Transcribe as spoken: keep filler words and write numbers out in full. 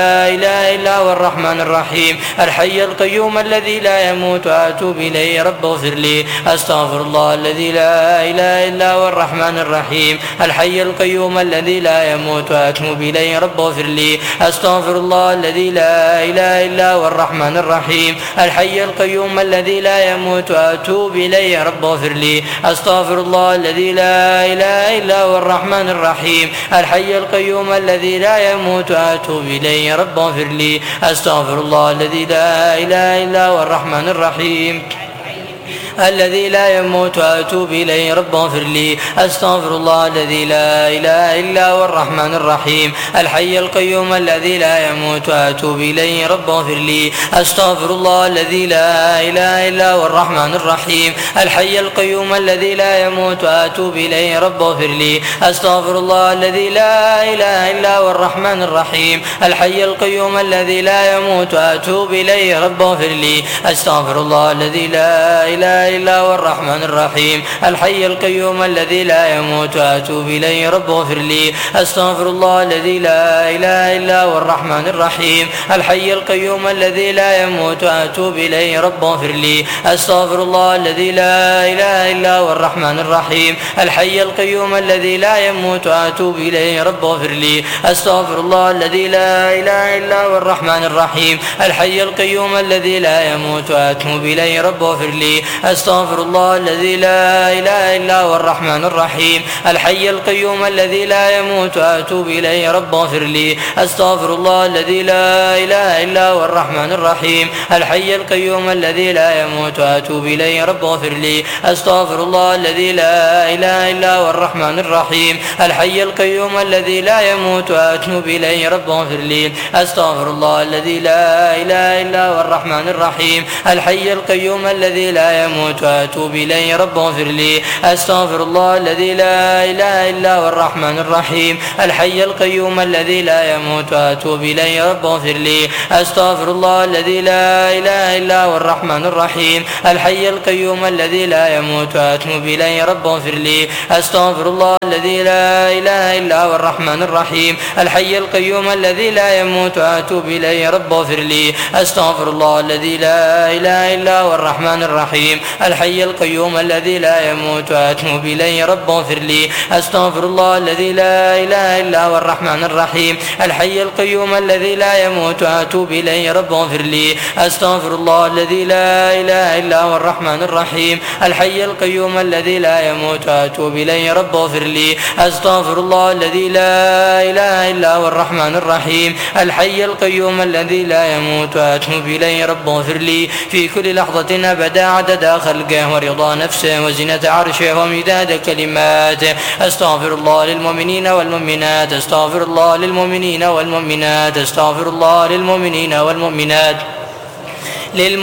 لا إله إلا هو الرحمن الرحيم الحي القيوم الذي لا يموت وأتوب إليه رب اغفر لي. أستغفر الله الذي لا إله إلا هو الرحمن الرحيم الحي القيوم الذي لا يموت وأتوب إليه رب اغفر لي. أستغفر الله الذي لا إله إلا هو الرحمن الرحيم الحي القيوم الذي لا يموت وأتوب إليه رب اغفر لي. أستغفر الله الذي لا إله إلا هو الرحمن الرحيم الحي القيوم الذي لا يموت وأتوب إليه رب اغفر لي. أستغفر الله الذي لا إله إلا هو الرحمن الرحيم الذي لا يموت وأتوب إليه رب اغفر لي. أستغفر الله الذي لا إله إلا هو الرحمن الرحيم الحي القيوم الذي لا يموت وأتوب إليه رب اغفر لي. أستغفر الله الذي لا إله إلا هو الرحمن الرحيم الحي القيوم الذي لا يموت وأتوب إليه رب اغفر لي. أستغفر الله الذي لا إله إلا هو الرحمن الرحيم الحي القيوم الذي لا يموت وأتوب إليه رب اغفر لي. أستغفر الله الذي لا إله إلا هو الرحمن الرحيم الحي القيوم الذي لا يموت وأتوب إليه رب اغفر لي. أستغفر الله الذي لا إله إلا هو الرحمن الرحيم الحي القيوم الذي لا يموت وأتوب إليه رب اغفر لي. أستغفر الله الذي لا إله إلا هو الرحمن الرحيم الحي القيوم الذي لا يموت وأتوب إليه رب اغفر لي. أستغفر الله الذي لا إله إلا هو الرحمن الرحيم الحي القيوم الذي لا يموت وأتوب إليه رب اغفر لي. أستغفر الله الذي لا إله إلا هو الرحمن الرحيم الحي القيوم الذي لا يموت وأتوب إليه رب اغفر لي. أستغفر الله الذي لا إله إلا هو الرحمن الرحيم الحي القيوم الذي لا يموت وأتوب إليه رب اغفر لي. أستغفر الله الذي لا إله إلا هو الرحمن الرحيم الحي القيوم الذي لا يموت وأتوب إليه رب اغفر لي. أستغفر الله الذي لا إله إلا هو الرحمن الرحيم الحي القيوم الذي لا يموت وأتوب إليه رب اغفر لي. أستغفر الله الذي لا إله إلا هو الرحمن الرحيم الحي القيوم الذي لا يموت وأتوب إليه رب اغفر لي. أستغفر الله الذي لا إله إلا هو الرحمن الرحيم الحي القيوم الذي لا يموت وأتوب إليه رب اغفر لي. أستغفر الله الذي لا إله إلا هو الرحمن الرحيم الحي القيوم الذي لا يموت وأتوب إليه رب اغفر لي. أستغفر الله الذي لا إله إلا هو الرحمن الرحيم الحي القيوم الذي لا يموت وأتوب إليه رب اغفر لي. أستغفر الله الذي لا إله إلا هو الرحمن الرحيم الحي القيوم الذي لا يموت وأتوب إليه رب اغفر لي. أستغفر الله الذي لا إله إلا هو الرحمن الرحيم الحي القيوم الذي لا يموت وأتوب إليه رب اغفر لي. أستغفر الله الذي لا إله إلا هو الرحمن الرحيم الحي القيوم الذي لا يموت وأتوب إليه رب اغفر لي في كل لحظة أبدا عدد خلقه ورضا نفسه وزنة عرشه ومداد كلماته. أستغفر الله للمؤمنين والمؤمنات أستغفر الله للمؤمنين والمؤمنات أستغفر الله للمؤمنين والمؤمنات